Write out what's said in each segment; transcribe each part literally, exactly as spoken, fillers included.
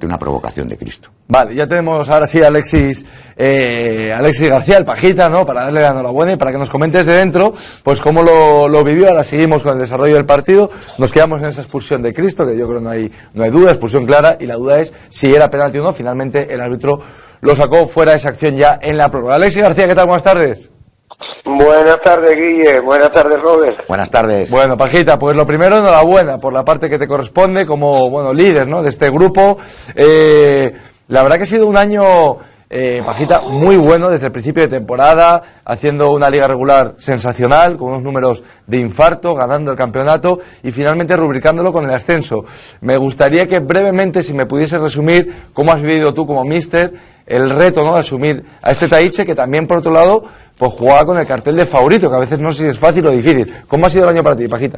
realmente una provocación de Cristo. Vale, ya tenemos ahora sí a Alexis, eh, Alexis García, el Pajita, ¿no? Para darle la enhorabuena y para que nos comentes de dentro, pues cómo lo, lo vivió. Ahora seguimos con el desarrollo del partido, nos quedamos en esa expulsión de Cristo, que yo creo no hay, no hay duda, expulsión clara, y la duda es si era penalti o no. Finalmente el árbitro lo sacó fuera de esa acción ya en la prórroga. Alexis García, ¿qué tal? Buenas tardes. Buenas tardes, Guille. Buenas tardes, Robert. Buenas tardes. Bueno, Pajita, pues lo primero, enhorabuena por la parte que te corresponde como, bueno, líder, ¿no?, de este grupo. Eh, la verdad que ha sido un año, eh, Pajita, muy bueno desde el principio de temporada, haciendo una liga regular sensacional, con unos números de infarto, ganando el campeonato y finalmente rubricándolo con el ascenso. Me gustaría que brevemente, si me pudiese resumir cómo has vivido tú como míster el reto, ¿no?, de asumir a este Taiche, que también, por otro lado, pues jugaba con el cartel de favorito, que a veces no sé si es fácil o difícil. ¿Cómo ha sido el año para ti, Pajita?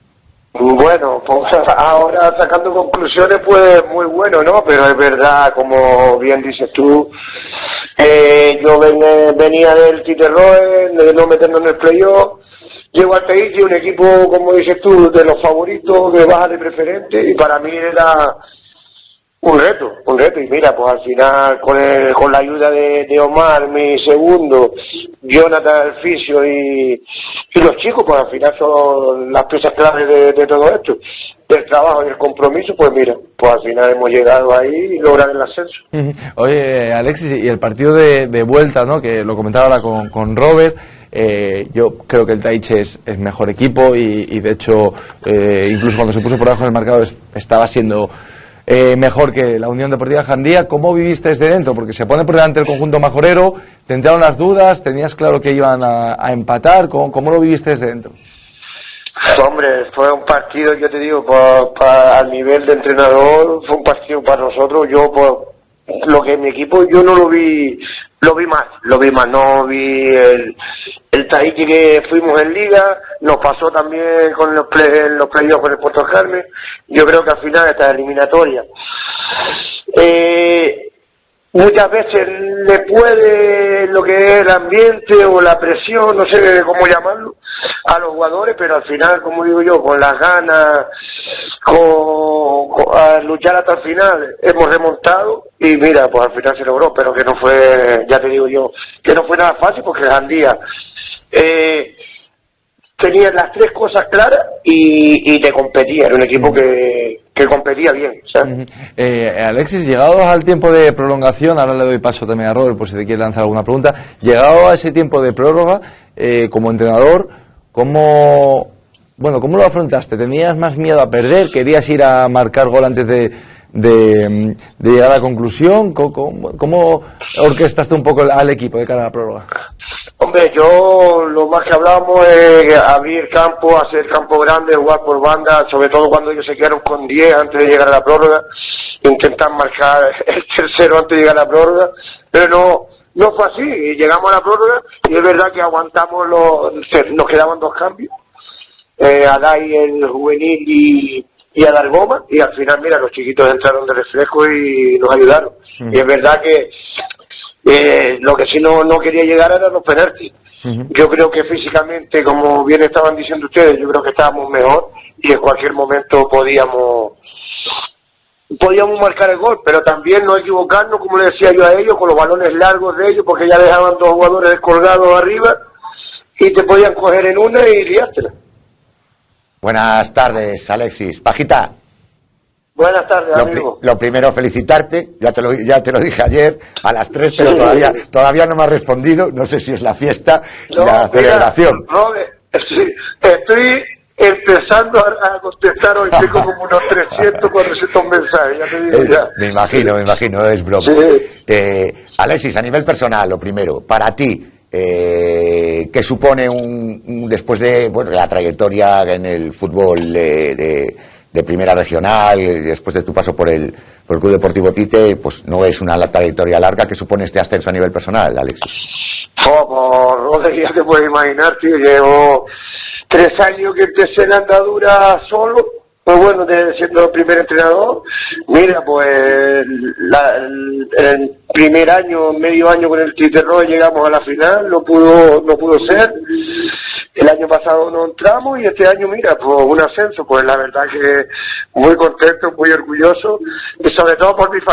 Bueno, pues ahora sacando conclusiones, pues muy bueno, ¿no? Pero es verdad, como bien dices tú, eh, yo ven, venía del Titerroe, de no meternos en el playoff, llego al Taiche, un equipo, como dices tú, de los favoritos, de baja de preferente, y para mí era un reto, un reto, y mira, pues al final con el, con la ayuda de, de Omar, mi segundo, Jonathan el fisio y, y los chicos, pues al final son las piezas claves de, de todo esto, del trabajo y el compromiso, pues mira, pues al final hemos llegado ahí y lograr el ascenso. Oye, Alexis, y el partido de, de vuelta, ¿no?, que lo comentaba ahora con, con Robert, eh, yo creo que el Taiche es, es mejor equipo y, y de hecho, eh, incluso cuando se puso por debajo del marcador es, estaba siendo Eh, mejor que la Unión Deportiva Jandía. ¿Cómo viviste desde dentro? Porque se pone por delante el conjunto majorero, te entraron las dudas, tenías claro que iban a, a empatar. ¿Cómo, ¿Cómo lo viviste desde dentro? Hombre, fue un partido, yo te digo, pa, pa, al nivel de entrenador, fue un partido para nosotros. Yo, por lo que mi equipo, yo no lo vi, lo vi más, lo vi más, no vi el, el Tahiti que fuimos en Liga, nos pasó también con los play, los playoffs con el Puerto Carmen. Yo creo que al final esta eliminatoria, eh, muchas veces le puede lo que es el ambiente o la presión, no sé cómo llamarlo, a los jugadores, pero al final, como digo yo, con las ganas, con, con a luchar hasta el final, hemos remontado y mira, pues al final se logró, pero que no fue, ya te digo yo, que no fue nada fácil porque Gandía eh, tenía las tres cosas claras y, y te competía, era un equipo que, que competía bien, ¿sabes? Uh-huh. eh, Alexis, llegados al tiempo de prolongación, ahora le doy paso también a Robert por si te quiere lanzar alguna pregunta, llegado a ese tiempo de prórroga, eh, como entrenador, ¿cómo, bueno, ¿cómo lo afrontaste? ¿Tenías más miedo a perder? ¿Querías ir a marcar gol antes de, de, de llegar a la conclusión? ¿Cómo, cómo orquestaste un poco al equipo de cara a la prórroga? Hombre, yo lo más que hablábamos es abrir campo, hacer campo grande, jugar por banda, sobre todo cuando ellos se quedaron con diez antes de llegar a la prórroga, intentar marcar el tercero antes de llegar a la prórroga, pero no, no fue así, llegamos a la prórroga y es verdad que aguantamos los, nos quedaban dos cambios, eh, Adai el juvenil y, y Adargoma, y al final mira, los chiquitos entraron de reflejo y nos ayudaron, mm. y es verdad que Eh, lo que sí no, no quería llegar eran los penaltis. Uh-huh. Yo creo que físicamente, como bien estaban diciendo ustedes, yo creo que estábamos mejor y en cualquier momento podíamos podíamos marcar el gol, pero también no equivocarnos, como le decía yo a ellos, con los balones largos de ellos, porque ya dejaban dos jugadores descolgados arriba y te podían coger en una y liártela. Buenas tardes, Alexis. Pajita. Buenas tardes, lo, amigo. Pri- lo primero, felicitarte. Ya te lo, ya te lo dije ayer a las tres, pero sí. todavía todavía no me has respondido. No sé si es la fiesta y no, la celebración. No, estoy, estoy empezando a, a contestar hoy. Tengo como unos trescientos, cuatrocientos mensajes. Ya te digo, eh, ya. Me imagino, me imagino, es broma. Sí. Eh, Alexis, a nivel personal, lo primero, para ti, eh, ¿qué supone un, un después de bueno la trayectoria en el fútbol de, de de primera regional, después de tu paso por el, por el Club Deportivo Tite, pues no es una trayectoria larga? que supone este ascenso a nivel personal, Alexis? Oh, pues, Rodri, ya te puedes imaginar, tío, llevo tres años que empecé en la andadura solo, pues bueno, de, siendo el primer entrenador. Mira, pues la, el, el primer año, medio año con el Tite Roy llegamos a la final, no pudo, no pudo ser. El año pasado no entramos y este año, mira, pues un ascenso, pues la verdad que muy contento, muy orgulloso y sobre todo por mi familia.